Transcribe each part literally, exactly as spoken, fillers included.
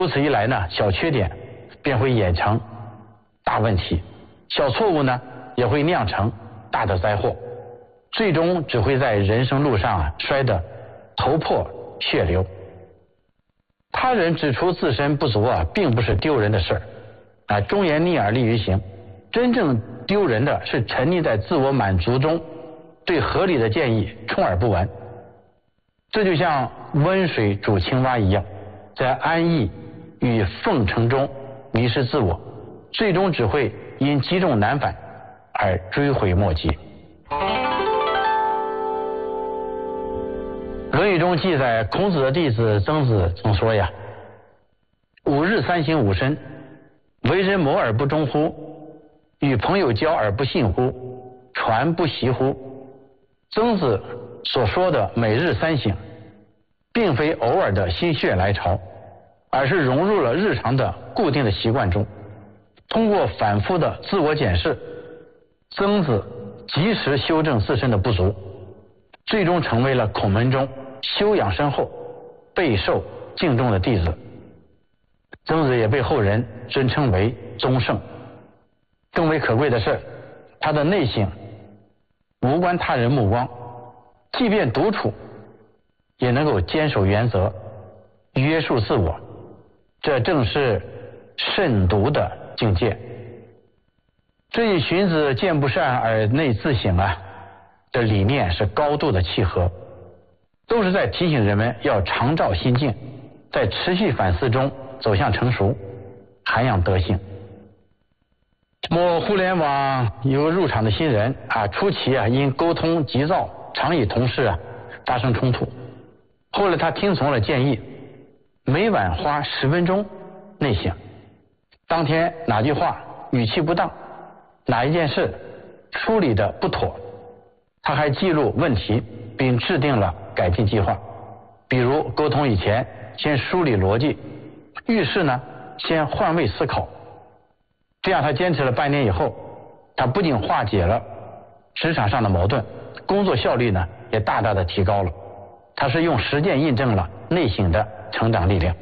如此一来呢，小缺点便会演成大问题，小错误呢也会酿成大的灾祸，最终只会在人生路上啊摔得头破血流。他人指出自身不足啊，并不是丢人的事儿啊，忠言逆耳利于行。真正丢人的是沉溺在自我满足中，对合理的建议充耳不闻。这就像温水煮青蛙一样，在安逸与奉承中迷失自我，最终只会因积重难返而追悔莫及。《论语》中记载，孔子的弟子曾子曾说呀：“吾日三省吾身，为人谋而不忠乎？与朋友交而不信乎？传不习乎？”曾子所说的每日三省，并非偶尔的心血来潮，而是融入了日常的固定的习惯中。通过反复的自我检视，曾子及时修正自身的不足，最终成为了孔门中修养深厚、备受敬重的弟子。曾子也被后人尊称为宗圣。更为可贵的是，他的内省无关他人目光，即便独处也能够坚守原则，约束自我，这正是慎独的境界。这与荀子见不善而内自省啊，这理念是高度的契合，都是在提醒人们要常照心境，在持续反思中走向成熟，涵养德性。某互联网有个入场的新人啊，初期啊因沟通急躁，常与同事啊发生冲突。后来他听从了建议，每晚花十分钟内省，当天哪句话语气不当，哪一件事处理的不妥，他还记录问题，并制定了改进计划。比如沟通以前先梳理逻辑，遇事呢先换位思考。这样他坚持了半年以后，他不仅化解了职场上的矛盾，工作效率呢也大大的提高了。他是用实践印证了内省的成长力量。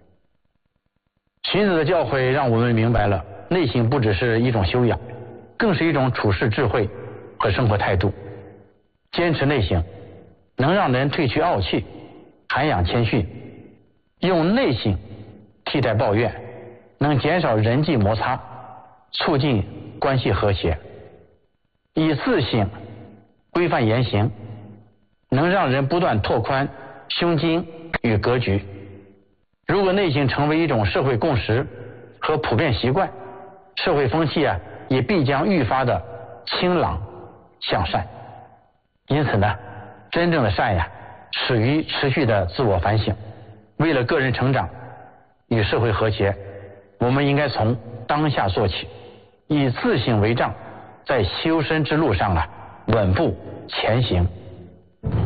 荀子的教诲让我们明白了，内省不只是一种修养，更是一种处世智慧和生活态度。坚持内省能让人褪去傲气，涵养谦逊，用内省替代抱怨，能减少人际摩擦，促进关系和谐。以自省规范言行，能让人不断拓宽胸襟与格局。如果内省成为一种社会共识和普遍习惯，社会风气啊也必将愈发的清朗向善。因此呢，真正的善呀始于持续的自我反省。为了个人成长与社会和谐，我们应该从当下做起，以自省为杖，在修身之路上啊稳步前行。